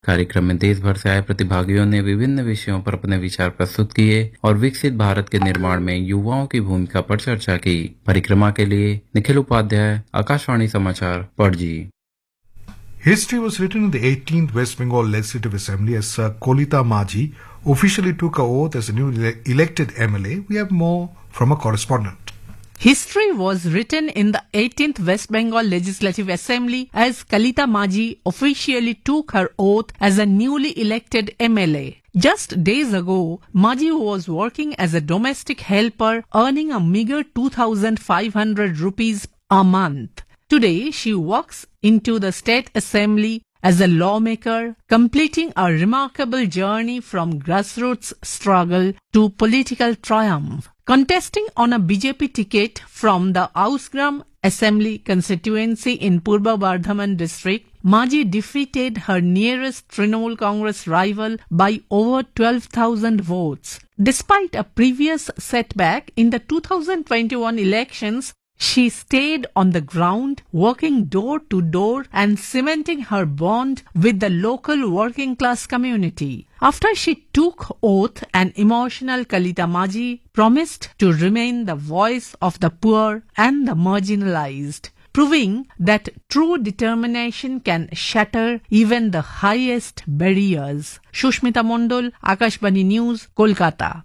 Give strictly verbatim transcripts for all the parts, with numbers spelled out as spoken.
कार्यक्रम में देश भर से आए प्रतिभागियों ने विभिन्न विषयों पर अपने विचार प्रस्तुत किए और विकसित भारत के निर्माण में युवाओं की भूमिका पर चर्चा की। परिक्रमा के लिए निखिल उपाध्याय, आकाशवाणी समाचार, Panaji. History was written in the eighteenth West Bengal Legislative Assembly as Sir Kolita Majhi officially took an oath as a new ele- elected M L A. We have more from a correspondent. History was written in the eighteenth West Bengal Legislative Assembly as Kalita Majhi officially took her oath as a newly elected M L A. Just days ago, Majhi was working as a domestic helper, earning a meager two thousand five hundred rupees a month. Today, she walks into the State Assembly as a lawmaker, completing a remarkable journey from grassroots struggle to political triumph. Contesting on a B J P ticket from the Ausgram Assembly constituency in Purba Bardhaman district, Majhi defeated her nearest Trinamool Congress rival by over twelve thousand votes. Despite a previous setback in the two thousand twenty-one elections, she stayed on the ground, working door to door and cementing her bond with the local working class community. After she took oath, an emotional Kalita Majhi promised to remain the voice of the poor and the marginalized, proving that true determination can shatter even the highest barriers. Shushmita Mondol, Akashvani News, Kolkata.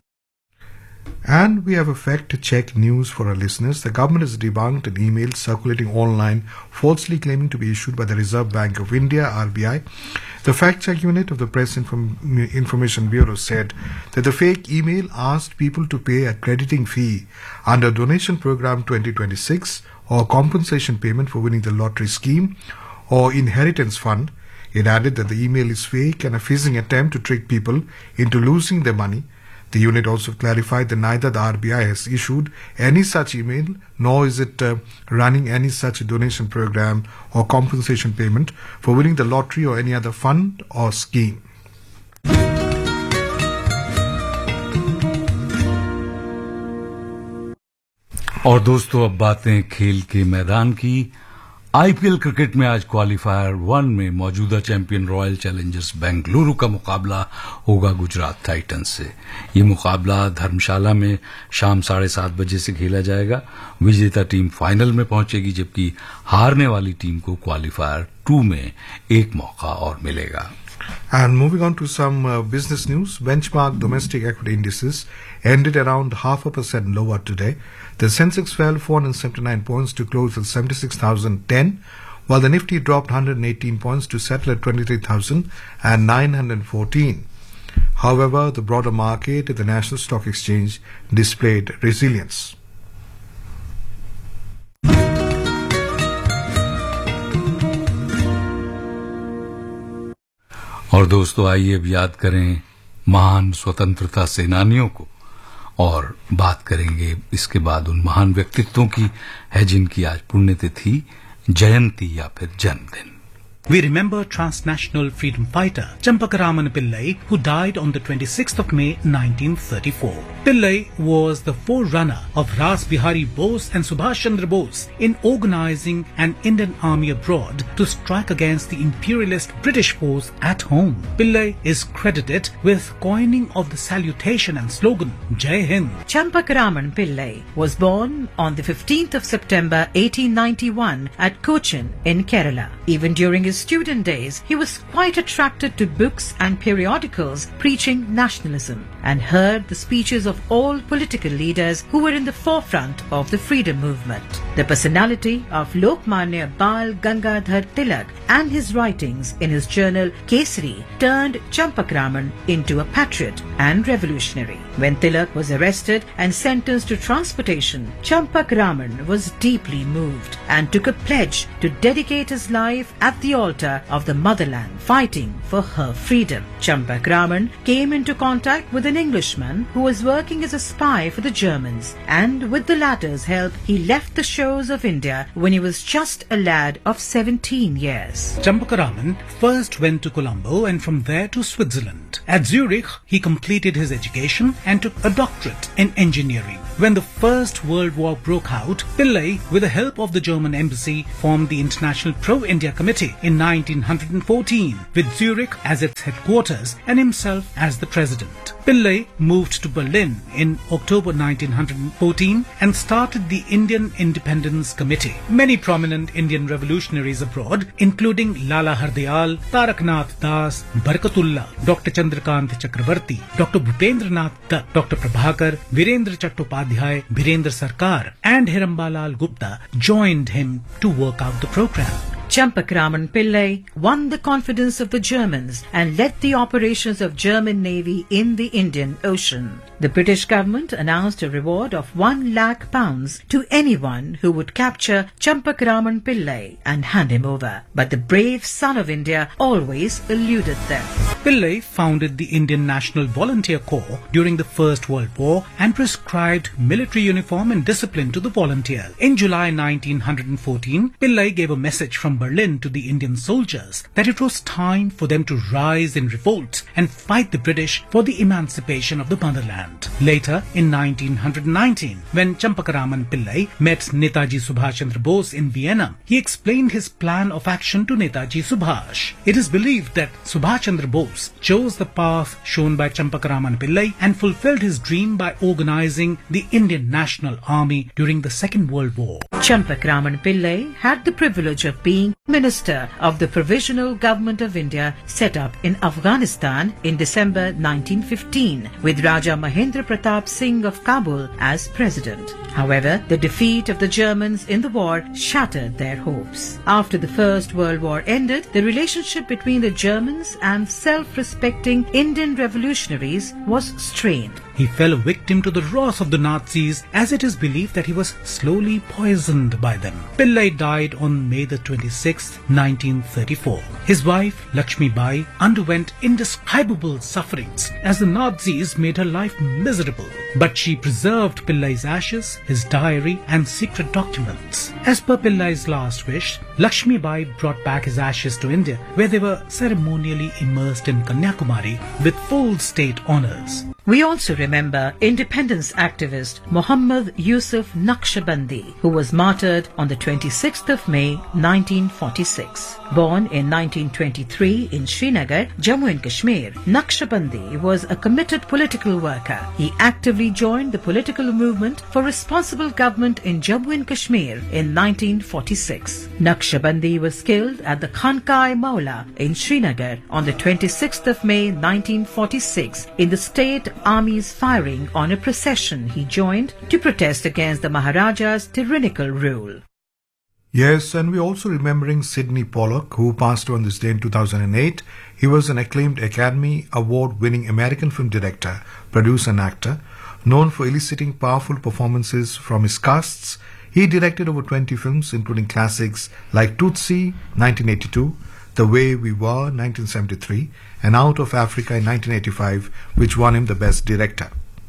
And we have a fact-check news for our listeners. The government has debunked an email circulating online falsely claiming to be issued by the Reserve Bank of India, R B I. The fact-check unit of the Press Inform- Information Bureau said that the fake email asked people to pay a crediting fee under Donation Program twenty twenty-six or compensation payment for winning the lottery scheme or inheritance fund. It added that the email is fake and a phishing attempt to trick people into losing their money. The unit also clarified that neither the R B I has issued any such email, nor is it uh, running any such donation program or compensation payment for winning the lottery or any other fund or scheme. और दोस्तों, अब बातें खेल के मैदान की। IPL cricket में आज क्वालिफायर वन में मौजूदा चैंपियन रॉयल चैलेंजर्स बेंगलुरु का मुकाबला होगा गुजरात टाइटंस से। ये मुकाबला धर्मशाला में शाम साढ़े सात बजे से खेला जाएगा। विजेता टीम फाइनल में पहुंचेगी, जबकि हारने वाली टीम को क्वालिफायर टू में एक मौका और मिलेगा। And moving on to some uh, business news, benchmark domestic equity indices ended around half a percent lower today. The Sensex fell four hundred seventy-nine points to close at seventy-six thousand ten, while the Nifty dropped one hundred eighteen points to settle at twenty-three thousand nine hundred fourteen. However, the broader market at the National Stock Exchange displayed resilience. और दोस्तों, आइए अब याद करें महान स्वतंत्रता सेनानियों को और बात करेंगे इसके बाद उन महान व्यक्तित्वों की है जिनकी आज पुण्यतिथि, जयंती या फिर जन्मदिन। We remember transnational freedom fighter Champakaraman Pillai, who died on the twenty-sixth of May nineteen thirty-four. Pillai was the forerunner of Ras Bihari Bose and Subhash Chandra Bose in organizing an Indian army abroad to strike against the imperialist British force at home. Pillai is credited with coining of the salutation and slogan Jai Hind. Champakaraman Pillai was born on the fifteenth of September eighteen ninety-one at Cochin in Kerala. Even during his student days, he was quite attracted to books and periodicals preaching nationalism, and heard the speeches of all political leaders who were in the forefront of the freedom movement. The personality of Lokmanya Bal Gangadhar Tilak and his writings in his journal Kesari turned Champakaraman into a patriot and revolutionary. When Tilak was arrested and sentenced to transportation, Champakaraman was deeply moved and took a pledge to dedicate his life at the altar of the motherland, fighting for her freedom. Champakaraman came into contact with an Englishman who was working as a spy for the Germans, and with the latter's help, he left the shores of India when he was just a lad of seventeen years. Champakaraman first went to Colombo and from there to Switzerland. At Zurich, he completed his education and took a doctorate in engineering. When the First World War broke out, Pillai, with the help of the German embassy, formed the International Pro-India Committee in in nineteen fourteen, with Zurich as its headquarters and himself as the president. Pillai moved to Berlin in October nineteen fourteen and started the Indian Independence Committee. Many prominent Indian revolutionaries abroad, including Lala Hardayal, Taraknath Das, Barkatullah, Doctor Chandrakant Chakravarti, Doctor Bhupendranath Dutt, Doctor Prabhakar, Virendra Chattopadhyay, Birendra Sarkar and Hirambalal Gupta joined him to work out the program. Champakaraman Pillai won the confidence of the Germans and led the operations of German Navy in the Indian Ocean. The British government announced a reward of one lakh pounds to anyone who would capture Champakaraman Pillai and hand him over. But the brave son of India always eluded them. Pillai founded the Indian National Volunteer Corps during the First World War and prescribed military uniform and discipline to the volunteers. In July nineteen fourteen, Pillai gave a message from Berlin to the Indian soldiers that it was time for them to rise in revolt and fight the British for the emancipation of the motherland. Later, in nineteen nineteen, when Champakaraman Pillai met Netaji Subhash Chandra Bose in Vienna, he explained his plan of action to Netaji Subhash. It is believed that Subhash Chandra Bose chose the path shown by Champakaraman Pillai and fulfilled his dream by organizing the Indian National Army during the Second World War. Champakaraman Pillai had the privilege of being Minister of the Provisional Government of India set up in Afghanistan in December nineteen fifteen with Raja Mahendra Pratap Singh of Kabul as President. However, the defeat of the Germans in the war shattered their hopes. After the First World War ended, the relationship between the Germans and self-respecting Indian revolutionaries was strained. He fell a victim to the wrath of the Nazis, as it is believed that he was slowly poisoned by them. Pillai died on May the twenty-sixth, nineteen thirty-four. His wife, Lakshmi Bai, underwent indescribable sufferings as the Nazis made her life miserable. But she preserved Pillai's ashes, his diary and secret documents. As per Pillai's last wish, Lakshmi Bai brought back his ashes to India, where they were ceremonially immersed in Kanyakumari with full state honours. We also remember independence activist Muhammad Yusuf Naqshbandi, who was martyred on the twenty-sixth of May nineteen forty-six. Born in nineteen twenty-three in Srinagar, Jammu and Kashmir, Naqshbandi was a committed political worker. He actively joined the political movement for responsible government in Jammu and Kashmir in nineteen forty-six. Naqshbandi was killed at the Khankai Maula in Srinagar on the twenty-sixth of May nineteen forty-six in the state army's firing on a procession he joined to protest against the Maharaja's tyrannical rule. Yes, and we're also remembering Sidney Pollock, who passed away on this day in two thousand eight. He was an acclaimed Academy Award-winning American film director, producer and actor, known for eliciting powerful performances from his casts. He directed over twenty films, including classics like Tootsie, nineteen eighty-two, The Way We Were, nineteen seventy-three, and Out of Africa in nineteen eighty-five, which won him the Best Director.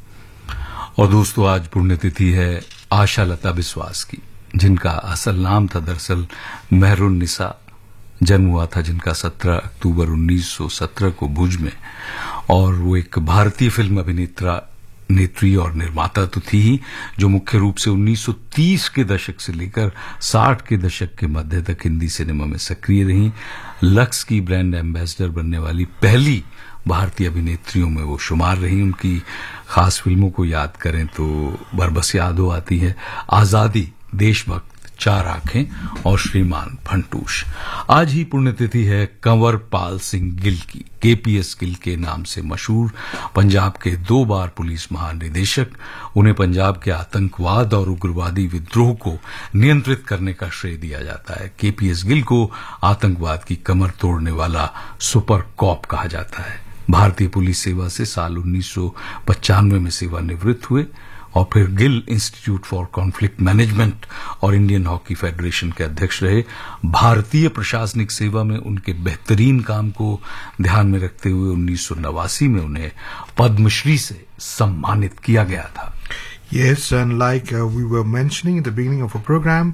और दोस्तों, आज पुण्यतिथि है आशा लता विश्वास की, जिनका असल नाम था दरअसल मेहरुन निसा। जन्म हुआ था जिनका सत्रह अक्टूबर उन्नीस सौ सत्रह को भुज में, और वो एक भारतीय फिल्म अभिनेत्रा नेत्री और निर्माता तो थी ही, जो मुख्य रूप से उन्नीस सौ तीस के दशक से लेकर साठ के दशक के मध्य तक हिंदी सिनेमा में सक्रिय रहीं। लक्स की ब्रांड एम्बेसडर बनने वाली पहली भारतीय अभिनेत्रियों में वो शुमार रही। उनकी खास फिल्मों को याद करें तो बरबस यादव आती है, आजादी, देशभक्त, चार आंखें और श्रीमान फंटूश। आज ही पुण्यतिथि है कंवर पाल सिंह गिल की, केपीएस गिल के नाम से मशहूर पंजाब के दो बार पुलिस महानिदेशक। उन्हें पंजाब के आतंकवाद और उग्रवादी विद्रोह को नियंत्रित करने का श्रेय दिया जाता है। केपीएस गिल को आतंकवाद की कमर तोड़ने वाला सुपर कॉप कहा जाता है। भारतीय पुलिस सेवा से साल उन्नीस सौ पचानवे में सेवानिवृत्त हुए और फिर Gill institute for conflict management और इंडियन हॉकी फेडरेशन के अध्यक्ष रहे। भारतीय प्रशासनिक सेवा में उनके बेहतरीन काम को ध्यान में रखते हुए उन्नीस सौ नवासी में उन्हें पद्मश्री से सम्मानित किया गया था। Yes, and like uh, we were mentioning at the beginning of our program,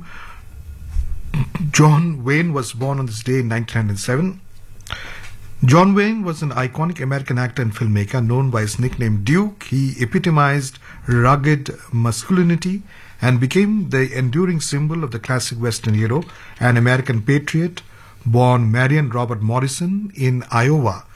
John Wayne was born on this day in nineteen oh seven. John Wayne was an iconic American actor and filmmaker known by his nickname Duke. He epitomized rugged masculinity and became the enduring symbol of the classic Western hero, an American patriot, born Marion Robert Morrison in Iowa